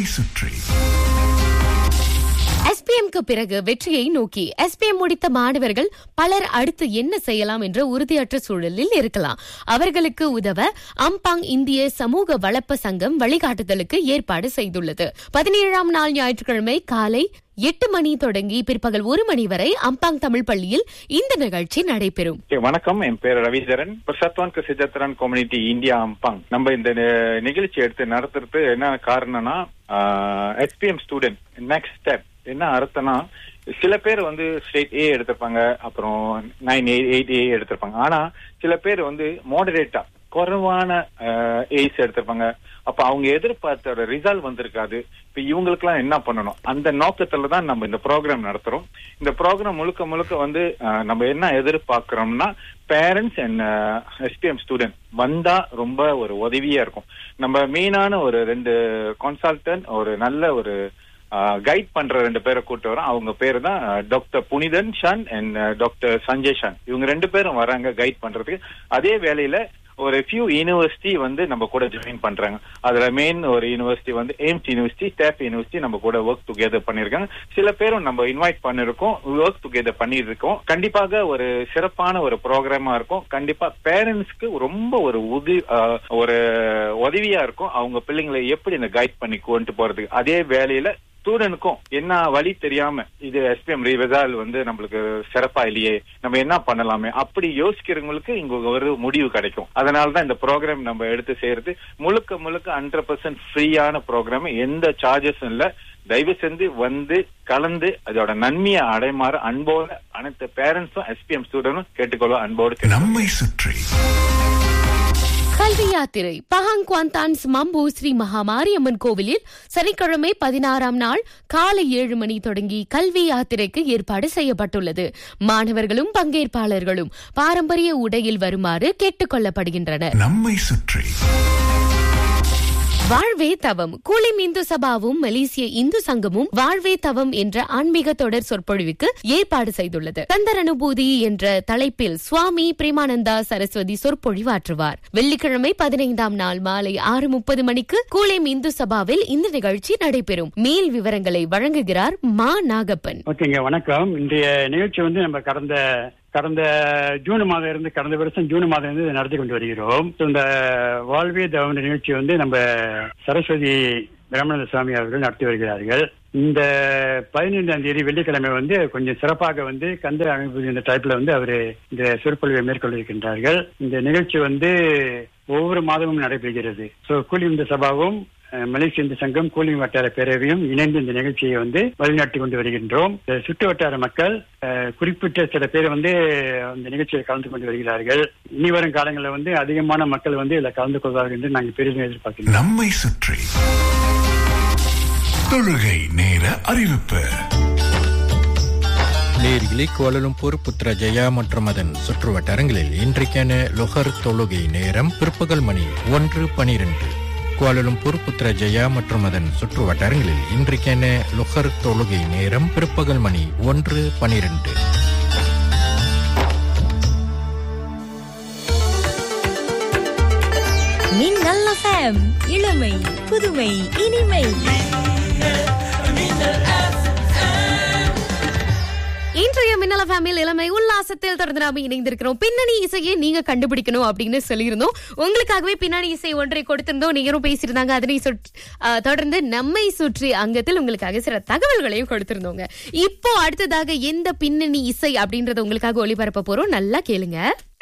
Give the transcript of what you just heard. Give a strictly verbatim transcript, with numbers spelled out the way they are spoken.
சுற்றி எஸ்பிஎம்க்கு பிறகு வெற்றியை நோக்கி எஸ்பிஎம் முடித்த மாணவர்கள் பலர் அடுத்து என்ன செய்யலாம் என்ற உறுதியற்ற சூழலில் இருக்கலாம். அவர்களுக்கு உதவ அம்பாங் இந்திய சமூக வளர்ப்பு சங்கம் வழிகாட்டுதலுக்கு ஏற்பாடு செய்துள்ளது. பதினேழாம் நாள் ஞாயிற்றுக்கிழமை காலை எட்டு மணி தொடங்கி பிற்பகல் ஒரு மணி வரை அம்பாங் தமிழ் பள்ளியில் இந்த நிகழ்ச்சி நடைபெறும். வணக்கம், என் பேர் ரவீந்திரன். பிரசத்வான் கசிஜத்ரான் community India Ampang. நம்ம இந்த நிகழ்ச்சி எடுத்து நடத்துறது என்ன காரணம்னா, எஸ்பிஎம் ஸ்டூடெண்ட் நெக்ஸ்ட் ஸ்டெப் என்ன அர்த்தம்னா, சில பேர் வந்து ஸ்டேட் ஏ எடுத்திருப்பாங்க, அப்புறம் நைன் எயிட் ஏ எடுத்திருப்பாங்க. ஆனா சில பேர் வந்து மாடரேட்டா குறைவான ஏஸ் எடுத்திருப்பாங்க. அப்ப அவங்க எதிர்பார்த்த ரிசல்ட் வந்திருக்காது. இப்ப இவங்களுக்கு எல்லாம் என்ன பண்ணணும், அந்த நோக்கத்துல தான் நம்ம இந்த ப்ரோக்ராம் நடத்துறோம். இந்த ப்ரோக்ராம் முழுக்க முழுக்க வந்து நம்ம என்ன எதிர்பார்க்கிறோம்னா, பேரண்ட்ஸ் அண்ட் எஸ்பிஎம் ஸ்டூடெண்ட் வந்தா ரொம்ப ஒரு உதவியா இருக்கும். நம்ம மெயினான ஒரு ரெண்டு கன்சல்டன்ட், ஒரு நல்ல ஒரு கைட் பண்ற ரெண்டு பேரை கூட்டு வரோம். அவங்க பேரு தான் doctor Punithan Shawn and doctor Sanjay Shawn. இவங்க ரெண்டு பேரும் வராங்க கைட் பண்றதுக்கு. அதே வேளையில ஒரு ஃபியூ யூனிவர்சிட்டி வந்து நம்ம கூட ஜாயின் பண்றாங்க. அதுல மெயின் ஒரு யூனிவர்சிட்டி வந்து எய்ம்ஸ் யூனிவர்சிட்டி, ஸ்டாப் யூனிவர்சிட்டி நம்ம கூட ஒர்க் டுகெதர் பண்ணிருக்காங்க. சில பேரும் நம்ம இன்வைட் பண்ணிருக்கோம், ஒர்க் டுகெதர் பண்ணிட்டு இருக்கோம். கண்டிப்பாக ஒரு சிறப்பான ஒரு ப்ரோக்ராமா இருக்கும். கண்டிப்பா பேரண்ட்ஸ்க்கு ரொம்ப ஒரு உதவி ஒரு உதவியா இருக்கும், அவங்க பிள்ளைங்களை எப்படி இந்த கைட் பண்ணி கொண்டு போறதுக்கு. அதே வேலையில ஸ்டூடெண்ட்க்கும் என்ன வழி தெரியாம, இது எஸ்பிஎம் ரிசல்ட் வந்து நம்மளுக்கு சிறப்பா இல்லையே, நம்ம என்ன பண்ணலாமே அப்படி யோசிக்கிறவங்களுக்கு இங்க ஒரு முடிவு கிடைக்கும். அதனாலதான் இந்த ப்ரோக்ராம் நம்ம எடுத்து செய்யறது முழுக்க முழுக்க ஹண்ட்ரட் பர்சன்ட் ஃப்ரீயான ப்ரோக்ராம். எந்த சார்ஜஸும் இல்ல. தயவு செஞ்சு வந்து கலந்து அதோட நன்மையை அடைமாறு அன்போட அனைத்து பேரண்ட்ஸும் எஸ்பிஎம் ஸ்டூடெண்ட்டும் கேட்டுக்கொள்ள அன்போடு. நம்மை சுற்றி கல்வி யாத்திரை பஹாங் குவாந்தான்ஸ் மம்பு ஸ்ரீ மகாமாரியம்மன் கோவிலில் சனிக்கிழமை பதினாறாம் நாள் காலை ஏழு மணி தொடங்கி கல்வி யாத்திரைக்கு ஏற்பாடு செய்யப்பட்டுள்ளது. மாணவர்களும் பங்கேற்பாளர்களும் பாரம்பரிய உடையில் வருமாறு கேட்டுக் கொள்ளப்படுகின்றனர். நம்மை சுற்றி வாழ்வே தவம். கூலிம் இந்து சபாவும் மலேசிய இந்து சங்கமும் வாழ்வே தவம் என்ற ஆன்மீக தொடர் சொற்பொழிவுக்கு ஏற்பாடு செய்துள்ளது. தந்தர் அனுபூதி என்ற தலைப்பில் சுவாமி பிரேமானந்தா சரஸ்வதி சொற்பொழிவாற்றுவார். வெள்ளிக்கிழமை பதினைந்தாம் நாள் மாலை ஆறு முப்பது மணிக்கு கூலிம் இந்து சபாவில் இந்த நிகழ்ச்சி நடைபெறும். மேல் விவரங்களை வழங்குகிறார் மா நாகப்பன். ஓகேங்க, வணக்கம். இன்றைய நிகழ்ச்சி வந்து நம்ம கடந்த கடந்த ஜூன் மாதம் இருந்து கடந்த வருஷம் ஜூன் மாதம் இருந்து நடத்தி கொண்டு வருகிறோம். இந்த வாழ்வே தவம் நிகழ்ச்சி வந்து நம்ம சரஸ்வதி பிரம்மணந்த சுவாமி அவர்கள் நடத்தி வருகிறார்கள். இந்த பதினைந்தாம் தேதி வெள்ளிக்கிழமை வந்து கொஞ்சம் சிறப்பாக வந்து கந்த அனுபூதி இந்த டைப்ல வந்து அவரு இந்த சொற்பொழிவை மேற்கொண்டிருக்கின்றார்கள். இந்த நிகழ்ச்சி வந்து ஒவ்வொரு மாதமும் நடைபெறுகிறது. ஸோ கூலி இந்த சபாவும் மலேசிய இந்து சங்கம் கூலிங் வட்டார பேரவையும் இணைந்து இந்த நிகழ்ச்சியை வந்து வழிநடத்தி கொண்டு வருகின்றோம். சுற்று வட்டார மக்கள் குறிப்பிட்ட சில பேர் வந்து அந்த நிகழ்ச்சியில் கலந்து கொண்டு வருகிறார்கள். இனி வரும் காலங்களில் வந்து அதிகமான மக்கள் வந்து இதில் கலந்து கொள்வார்கள் என்று நாங்கள் பெரிதும் எதிர்பார்க்கிறோம். நம்மை சுற்றி தொழுகை நேர அறிவிப்பு. நேரிலே கோலலும்பூர் புத்ரஜயா மற்றும் அதன் சுற்று வட்டாரங்களில் இன்றைக்கான லொஹர் தொழுகை நேரம் பிற்பகல் மணி ஒன்று பனிரெண்டு. கோலலும்பூர் புத்ரஜயா மற்றும் அதன் சுற்று வட்டாரங்களில் இன்றைக்கான லொஹர் தொழுகை நேரம் பிற்பகல் மணி ஒன்று பனிரெண்டு. மின்னல் எஃப்எம், இளமை புதுமை இனிமை. இன்றைய மின்னல் எஃப்எம்மில் இளமை உல்லாசத்தில் தொடர்ந்து நாம இணைந்திருக்கிறோம். பின்னணி இசையை நீங்க கண்டுபிடிக்கணும் அப்படின்னு சொல்லியிருந்தோம். உங்களுக்காகவே பின்னணி இசை ஒன்றை கொடுத்திருந்தோம். நீங்களும் பேசியிருந்தாங்க. அதனை தொடர்ந்து நம்மை சுற்றி அங்கத்தில் உங்களுக்காக சில தகவல்களையும் கொடுத்திருந்தோங்க. இப்போ அடுத்ததாக எந்த பின்னணி இசை அப்படின்றத உங்களுக்காக ஒளிபரப்ப போறோம். நல்லா கேளுங்க.